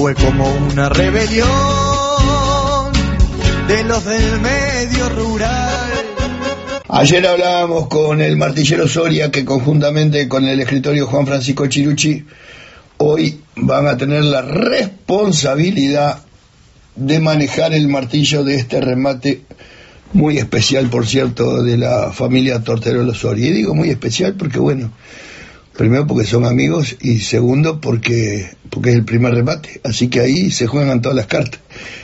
fue como una rebelión de los del medio rural. Ayer hablábamos con el martillero Soria, que conjuntamente con el escritorio Juan Francisco Chirucci hoy van a tener la responsabilidad de manejar el martillo de este remate muy especial, por cierto, de la familia Torterolo Soria. Y digo muy especial porque, bueno, primero porque son amigos y segundo porque es el primer remate, así que ahí se juegan todas las cartas.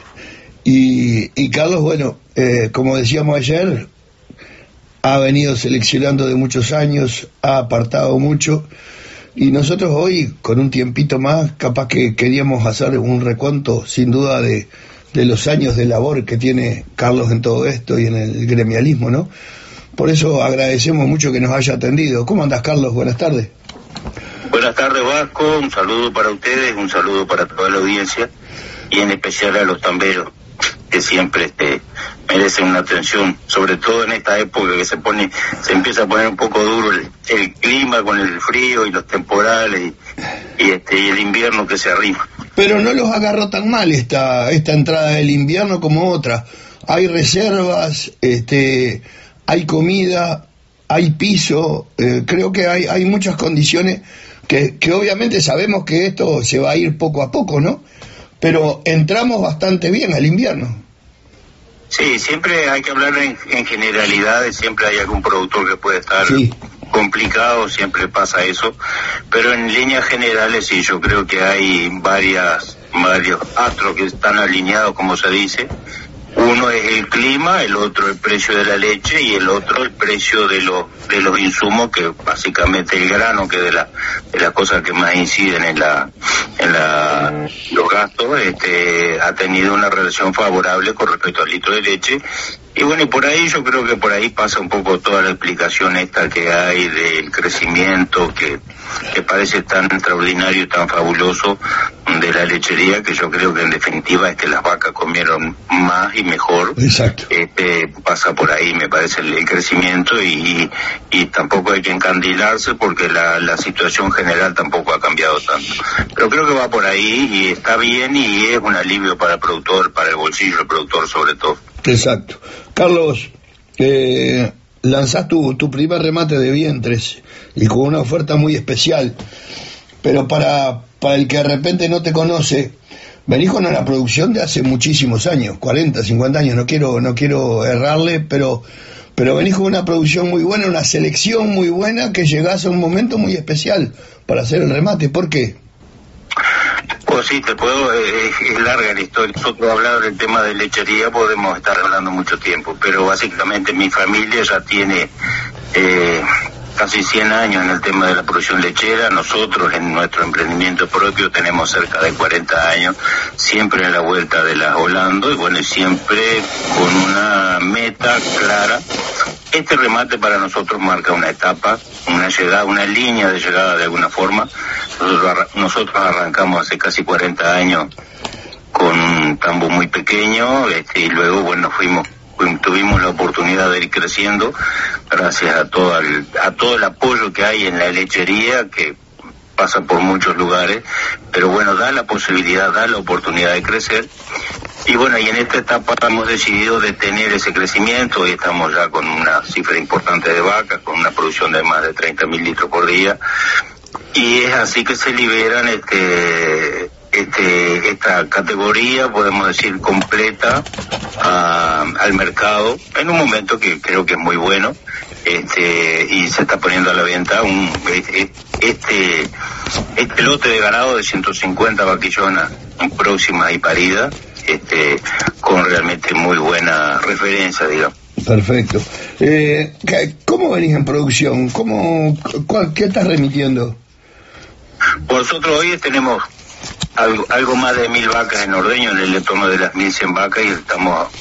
Y Carlos, bueno, como decíamos ayer, ha venido seleccionando de muchos años, ha apartado mucho, y nosotros hoy, con un tiempito más, capaz que queríamos hacer un recuento, sin duda, de los años de labor que tiene Carlos en todo esto y en el gremialismo, ¿no? Por eso agradecemos mucho que nos haya atendido. ¿Cómo andás, Carlos? Buenas tardes. Buenas tardes, Vasco. Un saludo para ustedes, un saludo para toda la audiencia, y en especial a los tamberos, que siempre merecen una atención, sobre todo en esta época que se empieza a poner un poco duro el clima con el frío y los temporales y el invierno que se arrima. Pero no los agarró tan mal esta entrada del invierno como otra. Hay reservas, hay comida, hay piso, creo que hay muchas condiciones que obviamente sabemos que esto se va a ir poco a poco, ¿no? Pero entramos bastante bien al invierno. Sí, siempre hay que hablar en generalidades, siempre hay algún productor que puede estar complicado, siempre pasa eso, pero en líneas generales sí, yo creo que hay varios astros que están alineados, como se dice. Uno es el clima, el otro el precio de la leche y el otro el precio de los insumos, que básicamente el grano, que de las cosas que más inciden en los gastos, ha tenido una relación favorable con respecto al litro de leche. Y bueno, y por ahí yo creo que por ahí pasa un poco toda la explicación esta que hay del crecimiento que parece tan extraordinario y tan fabuloso de la lechería, que yo creo que en definitiva es que las vacas comieron más y mejor. Exacto. Pasa por ahí, me parece, el crecimiento, y tampoco hay que encandilarse porque la situación general tampoco ha cambiado tanto. Pero creo que va por ahí y está bien, y es un alivio para el productor, para el bolsillo del productor sobre todo. Exacto. Carlos, lanzás tu primer remate de vientres y con una oferta muy especial, pero para el que de repente no te conoce, venís con una producción de hace muchísimos años, 40, 50 años, no quiero errarle, pero venís con una producción muy buena, una selección muy buena, que llegás a un momento muy especial para hacer el remate. ¿Por qué? Pues sí, es larga la historia. Nosotros hablar del tema de lechería podemos estar hablando mucho tiempo, pero básicamente mi familia ya tiene casi 100 años en el tema de la producción lechera. Nosotros en nuestro emprendimiento propio tenemos cerca de 40 años, siempre en la vuelta de las Holando, y bueno, siempre con una meta clara. Este remate para nosotros marca una etapa, una llegada, una línea de llegada de alguna forma. Nosotros arrancamos hace casi 40 años con un tambo muy pequeño, y luego, bueno, tuvimos la oportunidad de ir creciendo gracias a todo el apoyo que hay en la lechería, que pasa por muchos lugares, pero bueno, da la posibilidad, da la oportunidad de crecer. Y bueno, y en esta etapa hemos decidido detener ese crecimiento, y estamos ya con una cifra importante de vacas, con una producción de más de 30.000 litros por día, y es así que se liberan esta categoría, podemos decir, completa al mercado, en un momento que creo que es muy bueno, y se está poniendo a la venta este lote de ganado de 150 vaquillonas próximas y paridas, con realmente muy buena referencia, digamos. Perfecto. ¿Cómo venís en producción? ¿Qué estás remitiendo? Nosotros hoy tenemos algo más de 1.000 vacas en ordeño, en el entorno de las 1.100 vacas, y estamos